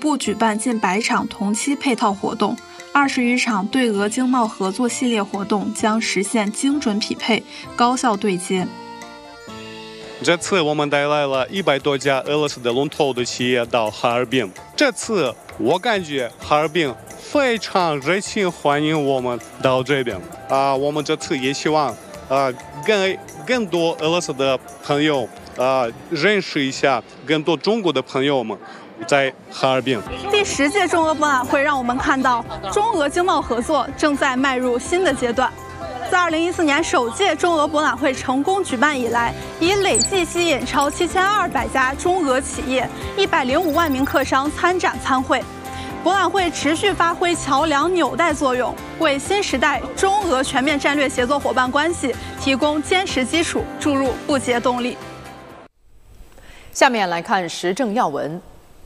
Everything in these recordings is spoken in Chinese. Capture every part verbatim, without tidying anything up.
步举办近百场同期配套活动，二十余场对俄经贸合作系列活动将实现精准匹配、高效对接。 这次我们带来了一百多家俄罗斯的龙头的企业到哈尔滨。这次我感觉哈尔滨非常热情欢迎我们到这边啊！我们这次也希望啊，更更多俄罗斯的朋友啊认识一下更多中国的朋友们在哈尔滨。 第十届中俄博览会让我们看到中俄经贸合作正在迈入新的阶段。自二零一四年首届中俄博览会成功举办以来，已累计吸引超七千二百家中俄企业、一百零五万名客商参展参会。博览会持续发挥桥梁纽带作用，为新时代中俄全面战略协作伙伴关系提供坚实基础，注入不竭动力。 下面来看时政要闻。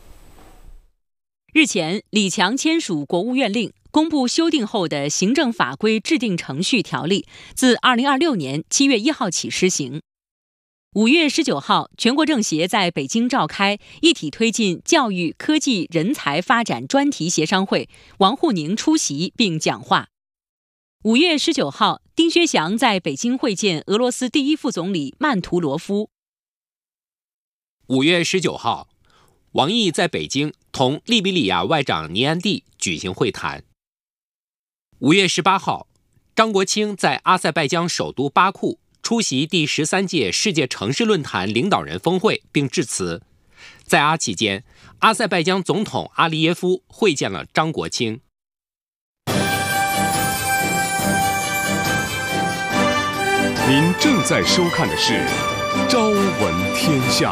日前，李强签署国务院令，公布修订后的行政法规制定程序条例，自二零二六年七月一号起施行。五月十九号，全国政协在北京召开一体推进教育、科技、人才发展专题协商会，王沪宁出席并讲话。五月十九号，丁薛祥在北京会见俄罗斯第一副总理曼图罗夫。 五月十九号，王毅在北京同利比里亚外长尼安蒂举行会谈。五月十八号，张国清在阿塞拜疆首都巴库出席第十三届世界城市论坛领导人峰会并致辞。在阿期间，阿塞拜疆总统阿利耶夫会见了张国清。 您正在收看的是《朝闻天下》。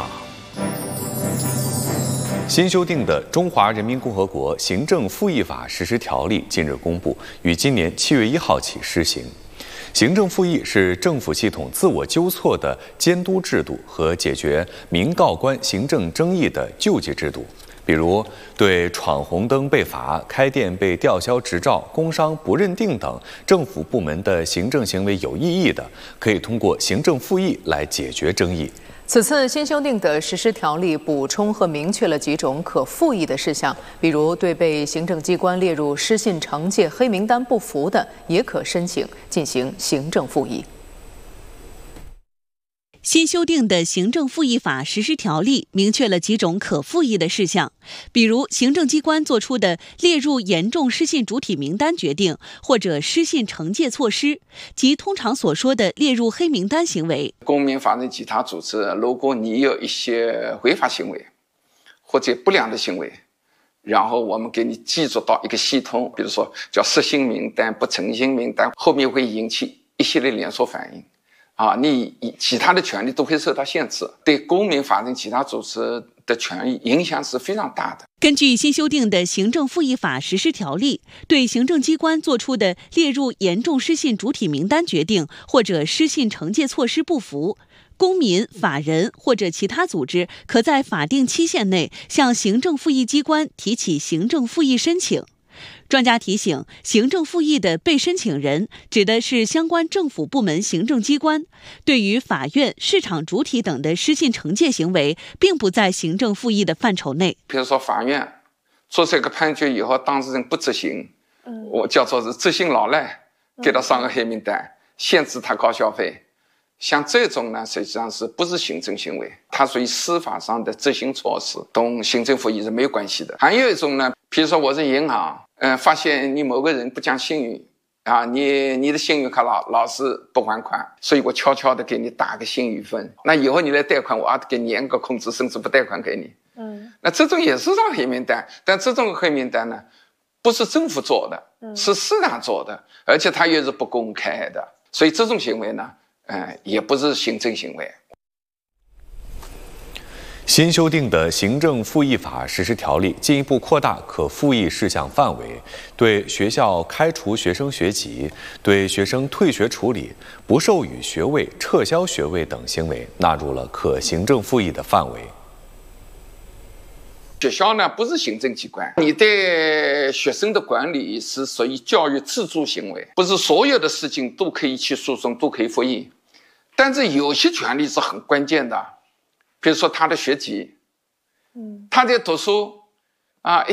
新修订的《中华人民共和国行政复议法》实施条例近日公布，于今年七月一号起施行。行政复议是政府系统自我纠错的监督制度和解决民告官行政争议的救济制度。比如，对闯红灯被罚、开店被吊销执照、工伤不认定等政府部门的行政行为有异议的，可以通过行政复议来解决争议。 此次新修订的实施条例补充和明确了几种可复议的事项，比如对被行政机关列入失信惩戒黑名单不服的，也可申请进行行政复议。 新修订的行政复议法实施条例明确了几种可复议的事项，比如行政机关作出的列入严重失信主体名单决定或者失信惩戒措施，即通常所说的列入黑名单行为。 公民法人其他组织，如果你有一些违法行为或者不良的行为，然后我们给你记录到一个系统，比如说叫失信名单、不诚信名单，后面会引起一系列连锁反应。啊，你其他的权利都会受到限制，对公民法人其他组织的权益影响是非常大的。 根据新修订的行政复议法实施条例，对行政机关作出的列入严重失信主体名单决定或者失信惩戒措施不服，公民、法人或者其他组织可在法定期限内向行政复议机关提起行政复议申请。专家提醒，行政复议的被申请人指的是相关政府部门行政机关，对于法院、市场主体等的失信惩戒行为，并不在行政复议的范畴内。 比如说法院做出一个判决以后，当事人不执行，嗯、我叫做是执行老赖，给他上个黑名单，限制他高消费。像这种呢，实际上是不是行政行为，它属于司法上的执行措施，同行政复议是没有关系的。还有一种呢，比如说我是银行，嗯、呃，发现你某个人不讲信誉啊，你你的信用卡老老是不还款，所以我悄悄的给你打个信誉分，那以后你来贷款，我要给你严格控制，甚至不贷款给你。嗯，那这种也是上黑名单，但这种黑名单呢，不是政府做的，嗯、是市场做的，而且它也是不公开的，所以这种行为呢。呃，也不是行政行为。 新修订的行政复议法实施条例进一步扩大可复议事项范围，对学校开除学生学籍、对学生退学处理、不授予学位、撤销学位等行为纳入了可行政复议的范围。 学校呢不是行政机关，你对学生的管理是属于教育自主行为，不是所有的事情都可以去诉讼，都可以复议。但是有些权利是很关键的，比如说他的学籍，嗯，他在读书啊，一